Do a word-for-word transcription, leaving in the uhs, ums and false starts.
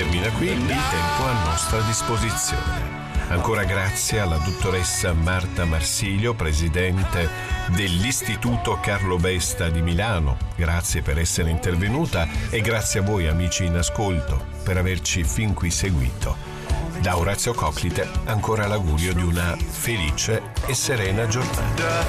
termina qui il tempo a nostra disposizione. Ancora grazie alla dottoressa Marta Marsilio, presidente dell'Istituto Carlo Besta di Milano. Grazie per essere intervenuta e grazie a voi amici in ascolto per averci fin qui seguito. Da Orazio Coclite ancora l'augurio di una felice e serena giornata.